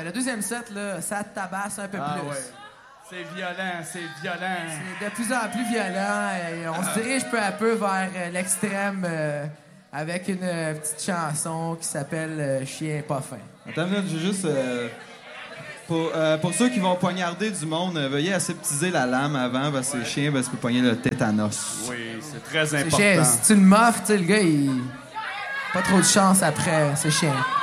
le deuxième set, là, ça tabasse un peu plus. Ouais. C'est violent. C'est de plus en plus violent. Et on se dirige peu à peu vers l'extrême avec une petite chanson qui s'appelle Chien pas fin. Attends, là, j'ai juste... pour ceux qui vont poignarder du monde, veuillez aseptiser la lame avant, parce que c'est chien, parce qu'il peut pogner le tétanos. Oui, c'est très C'est important. chien. Si tu le moffes, tu sais, le gars, il... Pas trop de chance après. C'est chien.